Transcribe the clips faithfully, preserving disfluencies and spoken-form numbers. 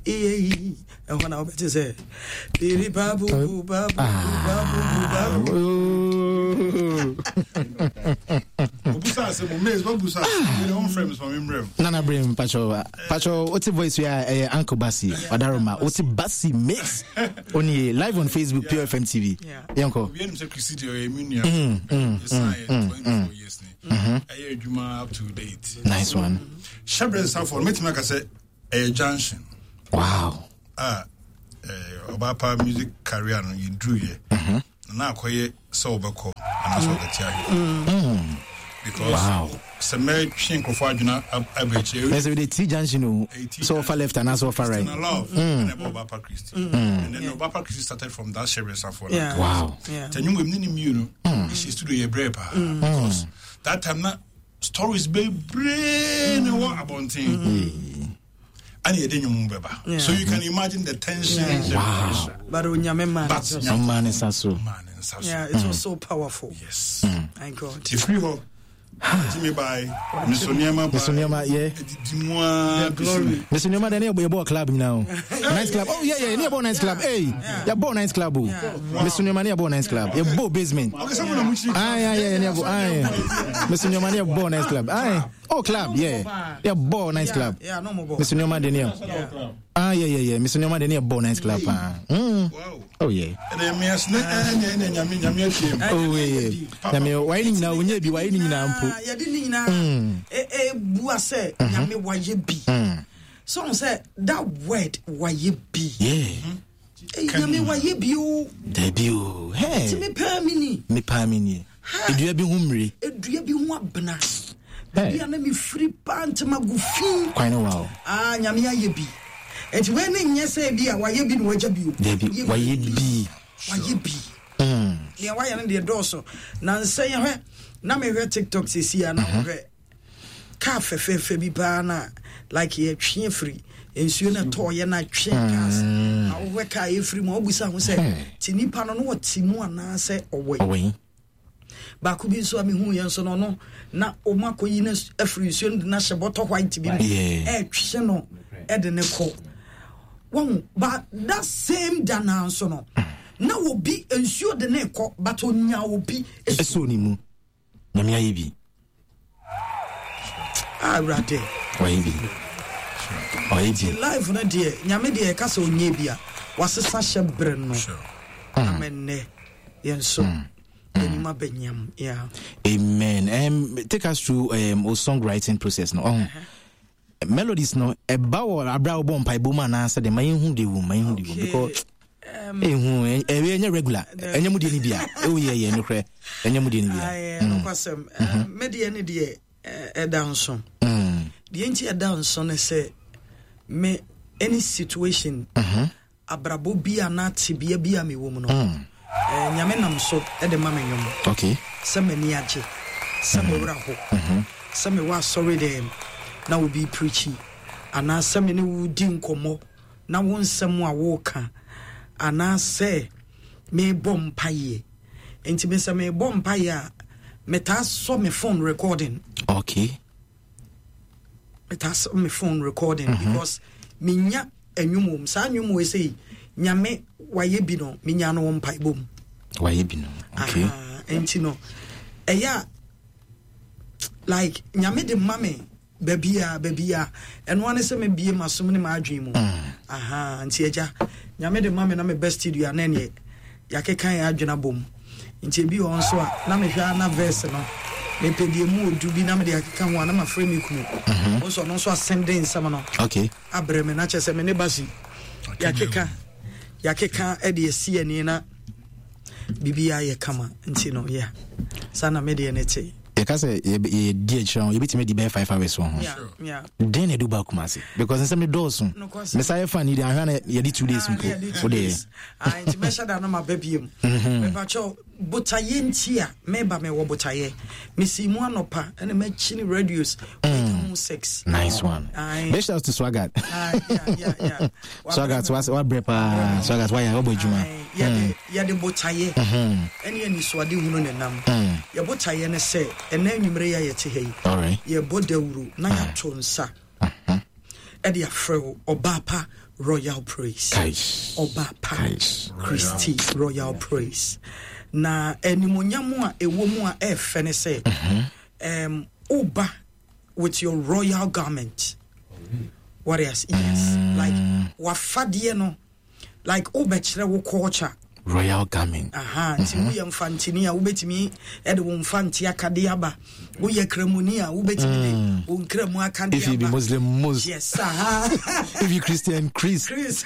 E and when I bet to say Baby Babu Babu Babu Nana Brim Pacho Pacho what's the voice we are Uncle Bassi Adaroma what's the Bassi mix only live on Facebook Pure F M T V Yanko we have twenty-four years now up to date nice one Shabre Sanford meet me say a junction wow ah eh Obapa music career no you drew here na akoye so obeko and so get here because wow some chin crofo aduna abeche there's a T junction so far left and so far right and Obapa Christi and then Obapa Christi started from that Shabre Sanford wow tenyu ngem ni mu no she studio ye brepa because that time na stories be brain what about thing and you didn't move beba so you can imagine the tension wow but onyame man man is so yeah it was so powerful yes my god if we ho Jimmy by Misoniama Misoniama yeah Dimwa glory Misoniama then you bought club now nice club oh yeah yeah near about nice club hey you bought nice club Misoniama near about nice club you bought basement ah yeah yeah near about ah Misoniama near bought nice club ah oh club yeah you bought nice club yeah no more Misoniama then near ah yeah yeah yeah Misoniama then near bought nice club ah wow oh yeah and then me asne and nyame nyame fiem oh yeah nyame why ni na wonya bi why ni na mpo ya di ni na eh eh bua say nyame waye bi so say that word waye bi yeah nyame waye bi o debut hey ti me pa mi ni me pa mi ni edua bi humre edua bi hu abna bia na me free pant magufi kwai no wow ah nyame aye bi enti we ne nya say bi a waye bi no waja bi o debi waye bi waye bi mm ne waye no de doso na nsan ye na me hwe TikTok sisi ya na hwe ka fefefe bi ba na like ye twe free ensuo na to ye na twe gas na hwe ka ye free mo obusa ho se ti nipa no no ti mu ana se owe owe ba ku bi so ami hu ye so no no na o makoyi na afri ensuo na hye bottle white bi e twe no e de ne ko won ba that same dana so no na obi ensuo de ne ko but onya obi eso ni mu nyame aye bi ah rade waye bi waye bi live na de nyame de ka so onye bia wasesa hyebre no amenne yenso anima benyam yeah amen um take us through um our songwriting process no oh melodies no eba wo abra wo bompa ibo ma na say de mayin hu de wu mayin hu de wu because um eh hu eh enya regular enya mu de ni bia e wo ye ye no kre enya mu de ni bia eh no kwasem me de ni de e danso mm de enti e danso ne say me any situation abrabo bia na tibia bia me wo mu no eh nyame nam so e de ma me nyom okay se me ni age se me wura ho se me wa sorry dem na wo be preachy ana se me ne wo di nkomo na wo nsem a wo ka ana se me bom paye enti me se me bom paye meta so me phone recording okay meta so me phone recording mm-hmm. because minya enwumom sa nwum we say nyame waye bi no minya no won pai bom waye bi no okay ah enti no eya like nyame de mame babia babia eno ane se me bie masom ne ma adwen mu aha nti eja nyame de mame na me best studio na ne yakekan ya adwena bom nti bi on so a na me hwa na verse no me pedie mu odu bi na me de yakekan ho na ma frame ikunu on so no so ascending sama no okay abre me na chese me ne basi yakeka yakeka e de esi ani na bibia ye kama nti no yeah sana me de ne te because ye ye die chon ye bitime di be five hours so yeah yeah then e do ba kumase because some doors me say fan ni ahwa na ye di two days mpo o de ah nti me shada na ma babiem me ba cho botaye ntia me ba me wo botaye me si mu anopa ene me chini radios mm. six nice one best shout to Swagat ah yeah yeah yeah Swagat was what brepa Swagat why obo juma yeah yeah de botaye ene ni swade hunu ne nam ye botaye ne se ene nwumre ya ye te hei all right ye bodawuru na ya to nsa Eddie Afro Obapa Royal Praise. Kaish. Obapa Kaish. Christy Royal Praise. Na enimonyamu a ewo mu a e fene say um Oba with your royal garment. What else? Yes. Mm. Like wafadie no. Like obechre wo culture. Royal garment. Aha, nti wo ye mfantini a wobetimi e de wo mfanti akade aba. Wo ye kremuni a wobetimi ne wo kremu akade aba. If you be Muslim, Muslim. Yes, aha. If you Christian, Chris. Chris.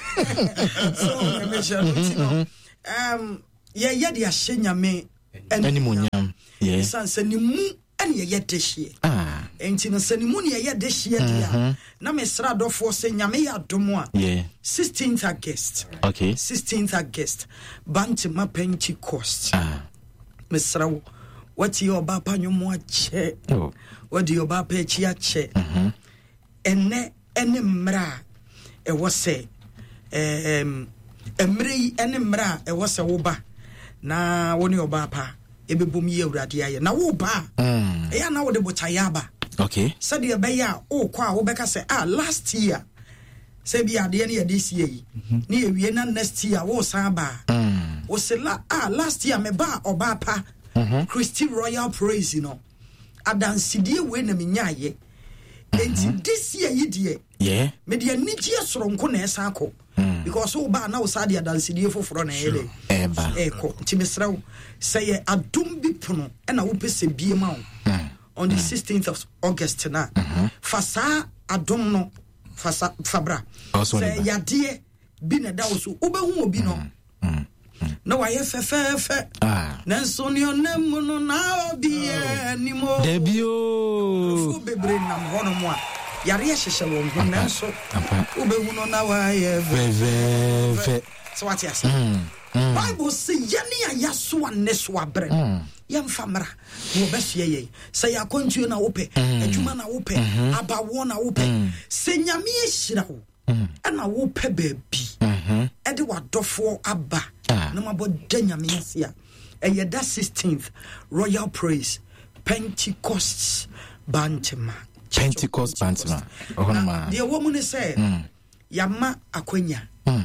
So, me mention um ye ye de ahye nyame animonyam. Yeah. Sanse ni mu ene ye ye dehye. Ah. Enti no sanimu ne ye ye dehye dia. Na me sra dofo se nyame ya domo a. Yeah. sixteenth August. Okay. sixteenth August. Bantima Pentecost. Ah. Me sra wo wati oba pa nyomo ache. Oh. Wadi oba pa echi ache. Mhm. Ene ene mra e wo se em emre yi ene mra e wo se wo ba na woni oba pa ebebom ye awurade aye na wo ba mm. eya na wo de botaya ba. Okay. Said the beya o kwa wo beka say ah last year say bi ade ne this year yi ne ewie na next year wo san ba mm. wo se la ah last year me ba oba pa mm-hmm. Christy Royal Praise you know adansidie we na me nyaye enti this year yi die yeah me de anigye soronko na esa akọ because wo ba na wo sa de adansidie foforo na yele eba eko nti mesra wo say adom bi pono na wo pese bie ma wo on the sixteenth of August na fasa adom no fasa fabra say yade bi na da wo so obehu obi no na wa ye fefefe ah na so ni onam no na obi animo debio fu bebre nam hono mo a yare ye hyehyɛ wo ho na so obehu no na wa ye fefefe so what you say Bible say yani ayaso aneso abre yamfa mra wo besue ye say yakontuo na wope adwuma na wope abawo na wope se nyame ehira wo ana wope baabi e de wadofo aba na mabo nyame asia e da sixteenth Royal Praise Pentecost Bantima Pentecost Bantima ohonma de woman say yama akwanya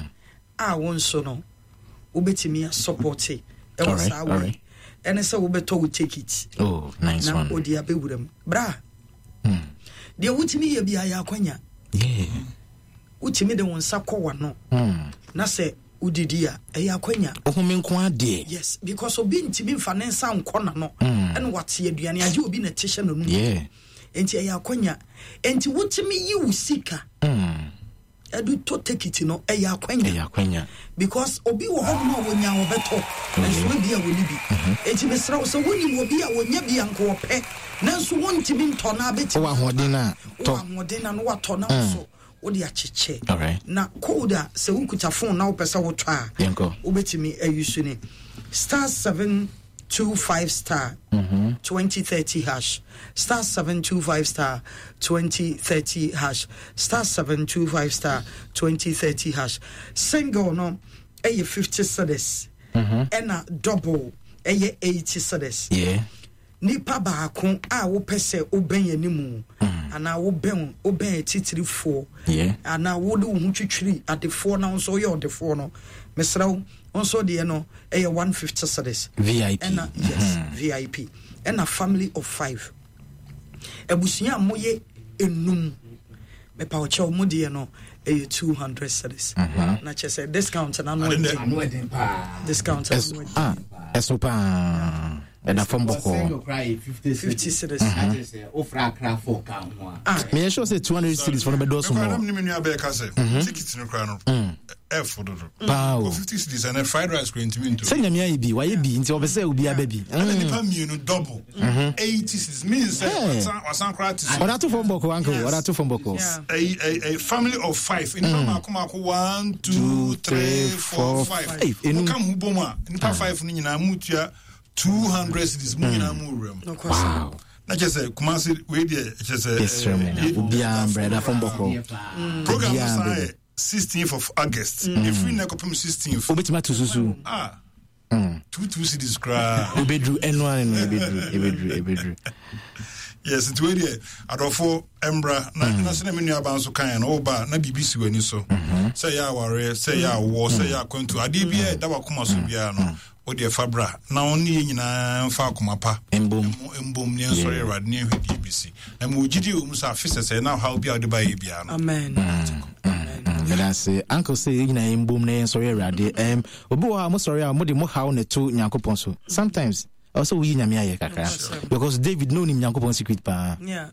a wonso no ubetimi support e was away and so we beto we take it oh nice na one na odi abewuram bra mm de wutimi ye bia ya kwanya yeah wutimi de wonsa kowa no mm na se udidi a e ya kwanya ohome nko ade yes because obi ntimi mfa ne nsa nkona no ene wate aduane age obi na tehye no no yeah enti e ya kwanya enti wutimi yi usika mm edu to take it no e ya kwanya e ya kwanya because obi wo ho no wonya wo beto enso bi a woni bi enti mesra wo so woni wo bi a wonya bi anko ope nanso wonti bi nto na beti wa hoden na to wa hoden na no wa to na so wo de acheche alright na koda se wukuta phone na wo pesa wo twa yenko wo betimi ayusu ni star seven two five star mm-hmm. twenty thirty hash star seven two five star twenty thirty hash star seven two five star twenty thirty hash single no eye fifty cedis mm-hmm. and a double eye eighty cedis yeah nipa baako a wo pese oben yanimu ana wo ben oben titiri four yeah ana wo de wo twitwiri ade four na so ye ode four no mesraw onso de no eye one fifty cedis V I P and a, yes mm-hmm. V I P and a family of five ebusia moye enum me pa oche o mode no eye two hundred cedis mm-hmm. na che say discount na no discount ah esopa and a phone book fifty cedis ofra cra for ka ho ah me sure say two hundred cedis for the doors more I'm nimi nua be ka say ticket no cra no F for the pow fifty cedis and a fried rice going to me into say nyame ayi bi waye bi nti obese obi ababi and the pa mienu double eighty cedis means say wasan cra to oda to phone book uncle oda to phone book a a family of five in mama kuma ko one two three four five come hu boma in pa five no nyina mutua two hundred cedis mu nyina mu rem wow na just say Kumasi we dey just say obi am brother phone book program say sixteenth of August if we na kopim sixteenth obetima to susu ah two two cedis cra obedru enwa no ebedru ebedru ebedru Yes, it's really adofo embra na na se na menu aba so kan na oba na bibisi wani so. Say ya ware, say ya wo, say ya kwantu ade bia da wakoma so bia no. O de fabra na oni nyina mfa akoma pa. Embom embom ne sorry rad ne hwedi bisi. Na mo gidi o musa afise say na how bia de ba ye bia no. Amen. That's it. Uncle say you know in boom name sorry rade um obi wa mo sorry a mo de mo how ne to Nyankopon so sometimes also we nyame aye kakra because David know ni Nyankopon secret pa yeah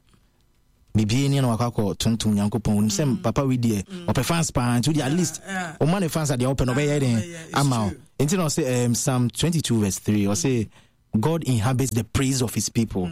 bibi ni na wakako tonton Nyankopon nsem papa we die ope fans pa to the at least o man fans at the open obey den ama enti no say um Psalm twenty-two verse three or say God inhabits the praise of his people.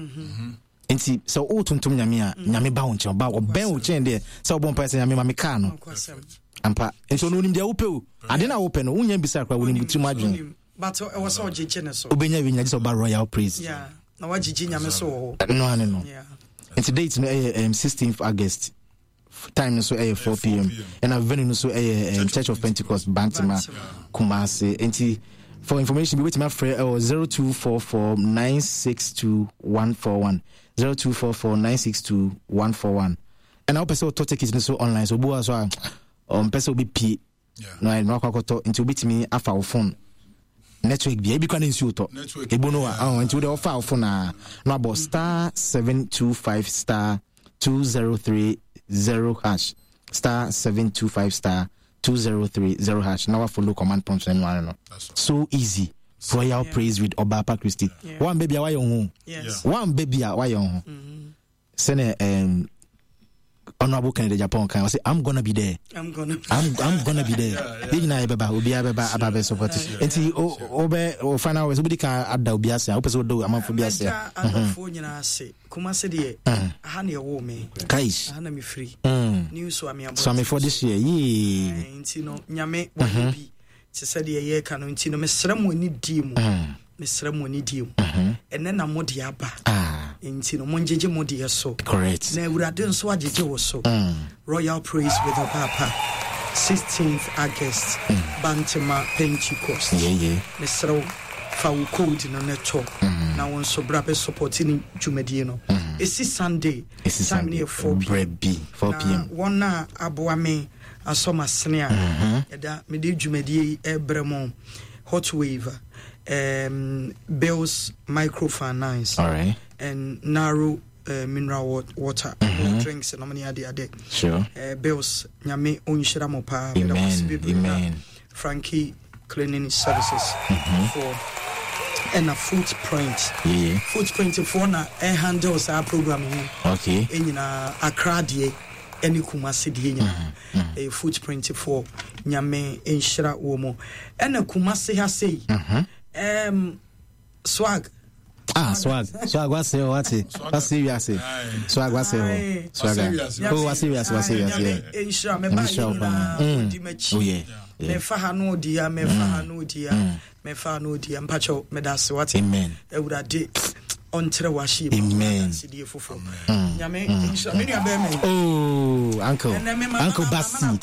Enti so o tuntum nyame a nyame ba won che ba oben wo chen de so obon pa se nyame ma me ka no ampa enti no nim de wo pe o ade na wo pe no wonya bisa kwa wonim bitim adwen but e was so jeje ne so obenya wi nya so ba royal praise yeah na wa jeje nyame so no ane no yeah enti date no um, sixteenth August time so eh four p.m. and a venue so eh um, Church of Pentecost Bantima Kumasi enti for information be wait my friend oh zero two four four nine six two one four one zero two four four nine six two one four one and our person to take it so online so bo so um person be p no I no kwakoto into bit me afa phone network bi e bi kwa nsu to e bo no ah into the offer phone na no about star seven two five star two zero three zero hash star seven two five star two zero three zero hash now follow command prompt anyone no so easy royal yeah. praise with Obapa Christie yeah. one baby why you yes one baby why you mm-hmm. sene um honorable Kennedy Japan can say I'm gonna be there I'm gonna I'm I'm gonna be there you know beba obi beba ababe support enti o obe o final we somebody can add obi ase o person do amafo bi ase amafo nyina ase kuma se de aha na ewo me kaish aha na me free news so am so am for this year ye enti no nyame wo bi se se de ye ka no enti no me srem woni di mu me srem woni di mu ene na modi aba enti no monjeje modi so correct na ewurade nso ajeje wo so royal praise with Obapa sixteenth August Bantima Pentecost yeah yeah me srem fa wo code no neto na won so bra be supporting dwumadie no esi Sunday time near four p.m. one na aboa me asoma sene a eda me de dwumadie ebremo hot wave um Bills microfinance all right and narrow uh, mineral water mm-hmm. drinks and many other ade sure uh, Bills nyame onhyira mo pa amen Frankie cleaning services mm-hmm. for and a footprint yeah footprint for na e handles our program here okay enyina Accra de any Kumasi de nya a footprint for nyame enhyira wo mo and a Kumasi ha say um swag ah swag swag what say what say what say you say swag what say swag oh what say you say what say yeah enhyira me ba di machi oh yeah me fa ha no dia me fa ha no dia me fa no dia mpacho me da se what amen ewurade ontre washi amen sidie fofo nyame enhyira me nua be me oh uncle uncle Basi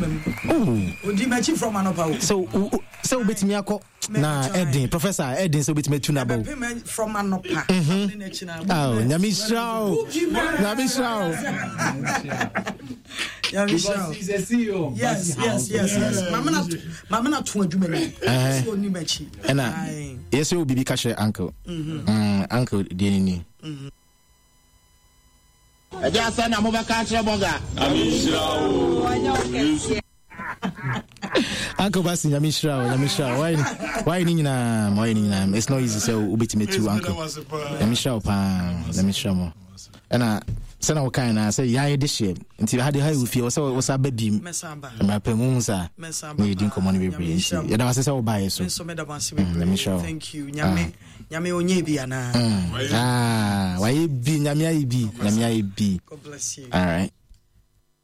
oh odi machi from anopa so so betimi akọ na Edin Professor Edin so betimi tuna ba from anopa oh nyame shao nyame shao nyame shao he's a C E O yes yes yes yes mama na mama na to adwuma ni so ni machi ena yes o bibi ka share uncle mm uncle de ni Eja sana mo ba ka kire boga Uncle Basi nyamishra nyamishra why why ni na why ni na it's not easy so ubetime tu uncle nyamishra pa nyamishra mo ena sana wakai na say ya this year until had the high with you so was baby mesamba my pemunsa we din common we bring ya da wase say we buy so so me da wase we thank you nyame nyame onye bi ana ah why bi nyame ayi bi nyame ayi bi God bless you all right